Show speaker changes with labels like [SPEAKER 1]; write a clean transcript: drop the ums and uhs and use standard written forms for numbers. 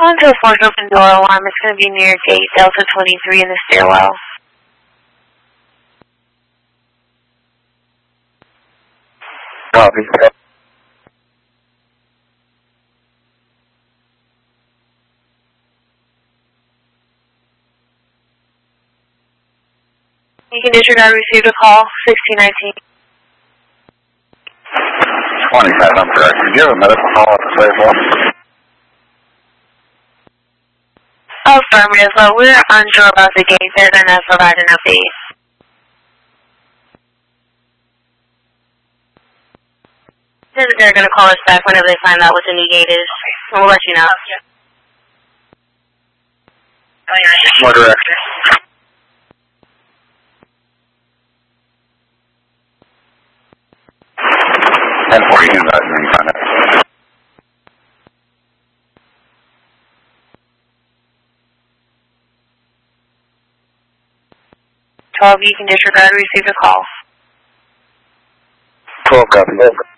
[SPEAKER 1] Onto a force open door alarm. It's going to be near gate Delta 23 in the stairwell.
[SPEAKER 2] Copy.
[SPEAKER 1] You can disregard received a call, 1619.
[SPEAKER 2] 25, I'm correct. Did you have a medical call at the table?
[SPEAKER 1] Affirmative, but we're unsure about the gate. They're going to provide an update. They're going to call us back whenever they find out what the new gate is. And we'll let you know.
[SPEAKER 2] More direction. And 40 in that, and find it.
[SPEAKER 1] You can disregard receive the call.
[SPEAKER 2] 12, copy.